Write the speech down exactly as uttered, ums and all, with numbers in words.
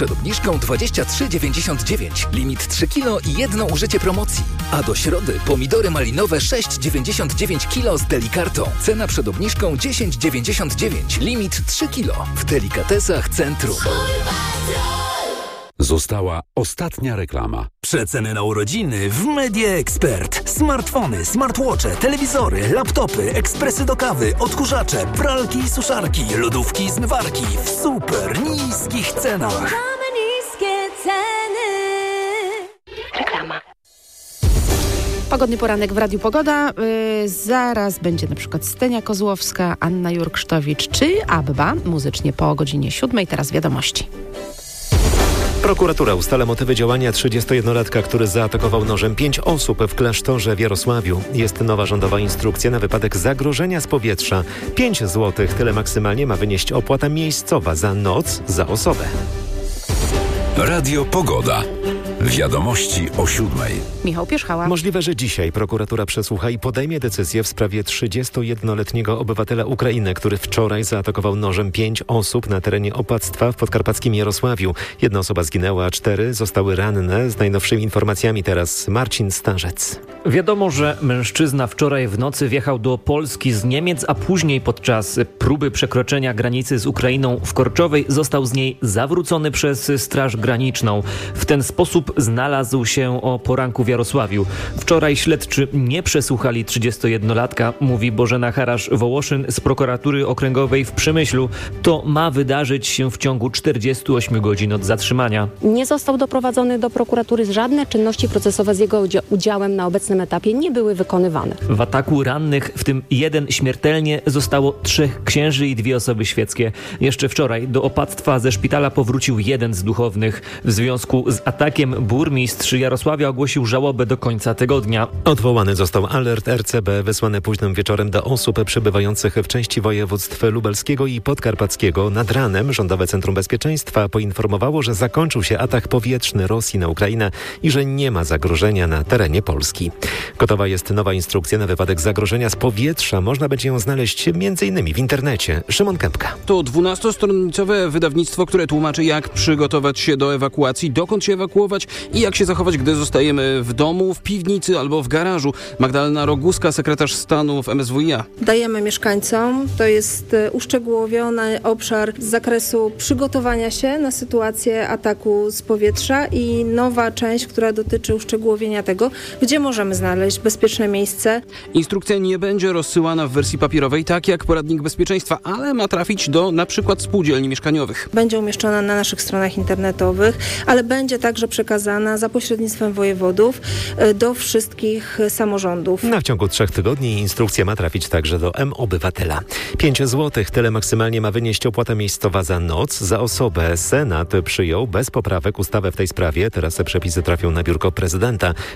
Przed obniżką dwadzieścia trzy dziewięćdziesiąt dziewięć. Limit trzy kilo i jedno użycie promocji. A do środy pomidory malinowe sześć dziewięćdziesiąt dziewięć kilo z Delikartą. Cena przed obniżką dziesięć dziewięćdziesiąt dziewięć. Limit trzy kilo. W Delikatesach Centrum. Została ostatnia reklama. Przeceny na urodziny w Media Expert. Smartfony, smartwatche, telewizory, laptopy, ekspresy do kawy, odkurzacze, pralki i suszarki, lodówki i zmywarki w super niskich cenach. Mamy niskie ceny. Reklama. Pogodny poranek w Radiu Pogoda. Yy, zaraz będzie na przykład Stenia Kozłowska, Anna Jurksztowicz czy Abba. Muzycznie po godzinie siódmej. Teraz wiadomości. Prokuratura ustala motywy działania trzydziestojednolatka, który zaatakował nożem pięć osób w klasztorze w Jarosławiu. Jest nowa rządowa instrukcja na wypadek zagrożenia z powietrza. pięć złotych, tyle maksymalnie ma wynieść opłata miejscowa za noc za osobę. Radio Pogoda. Wiadomości o siódmej. Michał Pierzchała. Możliwe, że dzisiaj prokuratura przesłucha i podejmie decyzję w sprawie trzydziestojednoletniego obywatela Ukrainy, który wczoraj zaatakował nożem pięć osób na terenie opactwa w podkarpackim Jarosławiu. Jedna osoba zginęła, a cztery zostały ranne. Z najnowszymi informacjami teraz Marcin Starzec. Wiadomo, że mężczyzna wczoraj w nocy wjechał do Polski z Niemiec, a później podczas próby przekroczenia granicy z Ukrainą w Korczowej został z niej zawrócony przez Straż Graniczną. W ten sposób znalazł się o poranku w Jarosławiu. Wczoraj śledczy nie przesłuchali trzydziestojednolatka, mówi Bożena Harasz-Wołoszyn z prokuratury okręgowej w Przemyślu. To ma wydarzyć się w ciągu czterdziestu ośmiu godzin od zatrzymania. Nie został doprowadzony do prokuratury, żadne czynności procesowe z jego udziałem na obecnym etapie nie były wykonywane. W ataku rannych, w tym jeden śmiertelnie, zostało trzech księży i dwie osoby świeckie. Jeszcze wczoraj do opactwa ze szpitala powrócił jeden z duchownych. W związku z atakiem burmistrz Jarosławia ogłosił żałobę do końca tygodnia. Odwołany został alert R C B wysłany późnym wieczorem do osób przebywających w części województw lubelskiego i podkarpackiego. Nad ranem Rządowe Centrum Bezpieczeństwa poinformowało, że zakończył się atak powietrzny Rosji na Ukrainę i że nie ma zagrożenia na terenie Polski. Gotowa jest nowa instrukcja na wypadek zagrożenia z powietrza. Można będzie ją znaleźć między innymi w internecie. Szymon Kępka. To dwunastostronicowe wydawnictwo, które tłumaczy, jak przygotować się do ewakuacji, dokąd się ewakuować i jak się zachować, gdy zostajemy w domu, w piwnicy albo w garażu. Magdalena Roguska, sekretarz stanu w M S W i A. Dajemy mieszkańcom, to jest uszczegółowiony obszar z zakresu przygotowania się na sytuację ataku z powietrza i nowa część, która dotyczy uszczegółowienia tego, gdzie możemy znaleźć bezpieczne miejsce. Instrukcja nie będzie rozsyłana w wersji papierowej, tak jak poradnik bezpieczeństwa, ale ma trafić do na przykład spółdzielni mieszkaniowych. Będzie umieszczona na naszych stronach internetowych, ale będzie także przekazana za pośrednictwem wojewodów do wszystkich samorządów. Na w ciągu trzech tygodni instrukcja ma trafić także do M-Obywatela. pięć złotych, tyle maksymalnie ma wynieść opłata miejscowa za noc za osobę. Senat przyjął bez poprawek ustawę w tej sprawie. Teraz te przepisy trafią na biurko prezydenta.